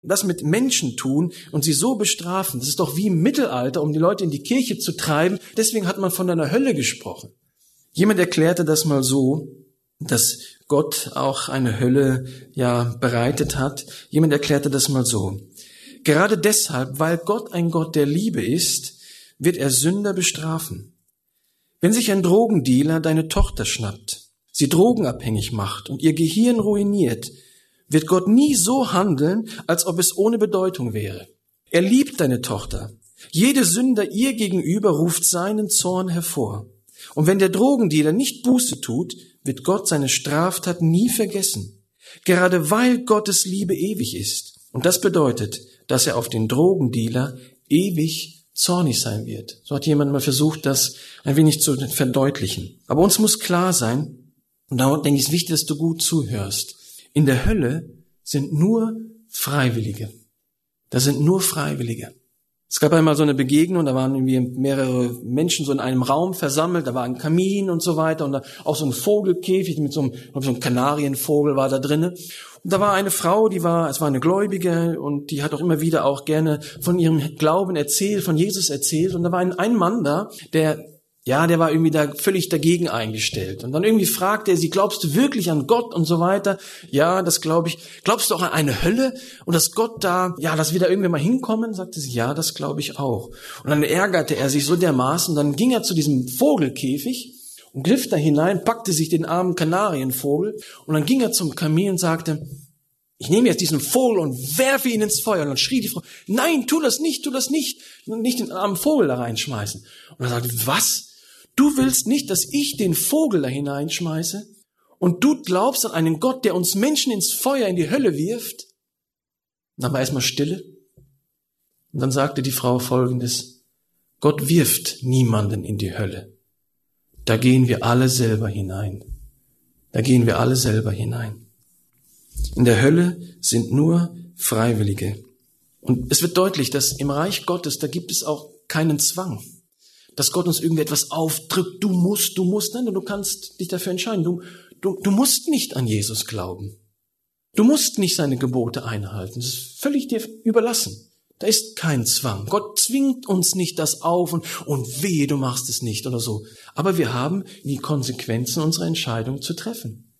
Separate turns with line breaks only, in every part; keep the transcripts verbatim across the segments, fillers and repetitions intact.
das mit Menschen tun und sie so bestrafen, das ist doch wie im Mittelalter, um die Leute in die Kirche zu treiben. Deswegen hat man von einer Hölle gesprochen. Jemand erklärte das mal so, dass Gott auch eine Hölle ja bereitet hat. Jemand erklärte das mal so: Gerade deshalb, weil Gott ein Gott der Liebe ist, wird er Sünder bestrafen. Wenn sich ein Drogendealer deine Tochter schnappt, sie drogenabhängig macht und ihr Gehirn ruiniert, wird Gott nie so handeln, als ob es ohne Bedeutung wäre. Er liebt deine Tochter. Jede Sünde ihr gegenüber ruft seinen Zorn hervor. Und wenn der Drogendealer nicht Buße tut, wird Gott seine Straftat nie vergessen. Gerade weil Gottes Liebe ewig ist. Und das bedeutet, dass er auf den Drogendealer ewig zornig sein wird. So hat jemand mal versucht, das ein wenig zu verdeutlichen. Aber uns muss klar sein, und da denke ich, es ist wichtig, dass du gut zuhörst: In der Hölle sind nur Freiwillige. Da sind nur Freiwillige. Es gab einmal so eine Begegnung, da waren irgendwie mehrere Menschen so in einem Raum versammelt, da war ein Kamin und so weiter und da auch so ein Vogelkäfig mit so einem, so einem Kanarienvogel war da drinne. Und da war eine Frau, die war, es war eine Gläubige und die hat auch immer wieder auch gerne von ihrem Glauben erzählt, von Jesus erzählt. Und da war ein, ein Mann da, der Ja, der war irgendwie da völlig dagegen eingestellt. Und dann irgendwie fragte er sie: Glaubst du wirklich an Gott und so weiter? Ja, das glaube ich. Glaubst du auch an eine Hölle? Und dass Gott da, ja, dass wir da irgendwie mal hinkommen? Sagte sie: Ja, das glaube ich auch. Und dann ärgerte er sich so dermaßen. Dann ging er zu diesem Vogelkäfig und griff da hinein, packte sich den armen Kanarienvogel. Und dann ging er zum Kamin und sagte: Ich nehme jetzt diesen Vogel und werfe ihn ins Feuer. Und dann schrie die Frau: Nein, tu das nicht, tu das nicht. Nicht den armen Vogel da reinschmeißen. Und er sagte: Was? Du willst nicht, dass ich den Vogel da hineinschmeiße? Und du glaubst an einen Gott, der uns Menschen ins Feuer, in die Hölle wirft? Und dann war erstmal Stille. Und dann sagte die Frau Folgendes: Gott wirft niemanden in die Hölle. Da gehen wir alle selber hinein. Da gehen wir alle selber hinein. In der Hölle sind nur Freiwillige. Und es wird deutlich, dass im Reich Gottes, da gibt es auch keinen Zwang. Dass Gott uns irgendetwas aufdrückt: Du musst, du musst. Nein, du kannst dich dafür entscheiden. Du, du, du musst nicht an Jesus glauben. Du musst nicht seine Gebote einhalten. Das ist völlig dir überlassen. Da ist kein Zwang. Gott zwingt uns nicht das auf und, und wehe, du machst es nicht oder so. Aber wir haben die Konsequenzen unserer Entscheidung zu treffen.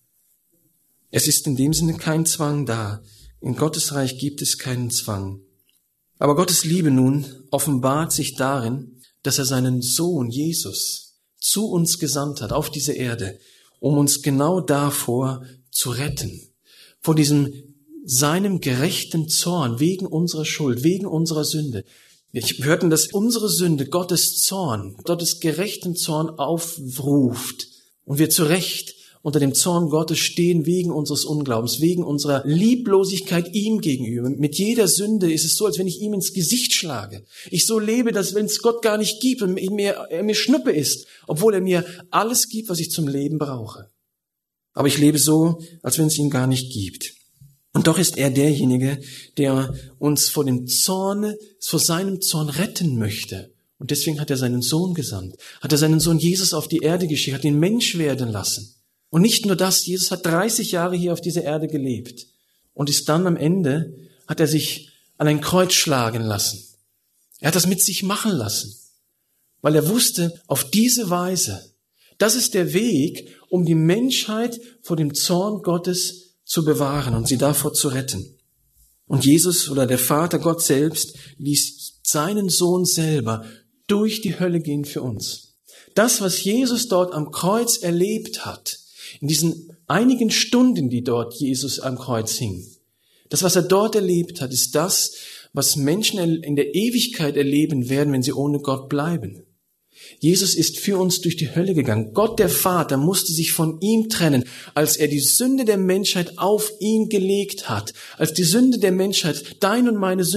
Es ist in dem Sinne kein Zwang da. In Gottes Reich gibt es keinen Zwang. Aber Gottes Liebe nun offenbart sich darin, dass er seinen Sohn Jesus zu uns gesandt hat auf diese Erde, um uns genau davor zu retten. Vor diesem seinem gerechten Zorn wegen unserer Schuld, wegen unserer Sünde. Wir hörten, dass unsere Sünde Gottes Zorn, Gottes gerechten Zorn aufruft und wir zu Recht unter dem Zorn Gottes stehen wegen unseres Unglaubens, wegen unserer Lieblosigkeit ihm gegenüber. Mit jeder Sünde ist es so, als wenn ich ihm ins Gesicht schlage. Ich so lebe, dass wenn es Gott gar nicht gibt und mir, er mir Schnuppe ist, obwohl er mir alles gibt, was ich zum Leben brauche. Aber ich lebe so, als wenn es ihn gar nicht gibt. Und doch ist er derjenige, der uns vor dem Zorn, vor seinem Zorn retten möchte. Und deswegen hat er seinen Sohn gesandt, hat er seinen Sohn Jesus auf die Erde geschickt, hat ihn Mensch werden lassen. Und nicht nur das, Jesus hat dreißig Jahre hier auf dieser Erde gelebt und ist dann am Ende, hat er sich an ein Kreuz schlagen lassen. Er hat das mit sich machen lassen, weil er wusste, auf diese Weise, das ist der Weg, um die Menschheit vor dem Zorn Gottes zu bewahren und sie davor zu retten. Und Jesus oder der Vater, Gott selbst, ließ seinen Sohn selber durch die Hölle gehen für uns. Das, was Jesus dort am Kreuz erlebt hat, in diesen einigen Stunden, die dort Jesus am Kreuz hing, das, was er dort erlebt hat, ist das, was Menschen in der Ewigkeit erleben werden, wenn sie ohne Gott bleiben. Jesus ist für uns durch die Hölle gegangen. Gott, der Vater, musste sich von ihm trennen, als er die Sünde der Menschheit auf ihn gelegt hat, als die Sünde der Menschheit, dein und meine Sünde,